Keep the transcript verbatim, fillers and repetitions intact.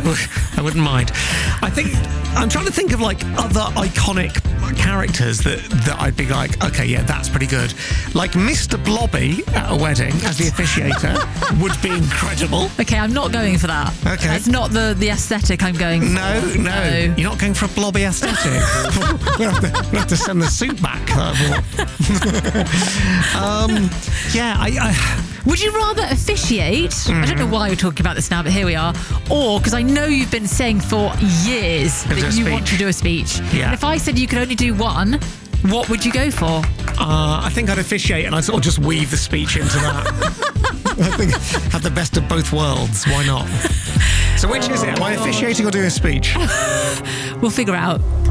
I wouldn't mind. I think I'm trying to think of like other iconic characters that, that I'd be like, okay, yeah, that's pretty good. Like Mister Blobby at a wedding as the officiator would be incredible. Okay, I'm not going for that. Okay. That's not the, the aesthetic I'm going for. No, no, No. You're not going for a blobby aesthetic. we'll, have to, we'll have to send the suit back. um, yeah, I... I Would you rather officiate? Mm-hmm. I don't know why we're talking about this now, but here we are. Or, because I know you've been saying for years Do a that you speech. want to do a speech. Yeah. And if I said you could only do one, what would you go for? Uh, I think I'd officiate and I'd sort of just weave the speech into that. I think have the best of both worlds. Why not? So which is it? Am I officiating or doing a speech? We'll figure out.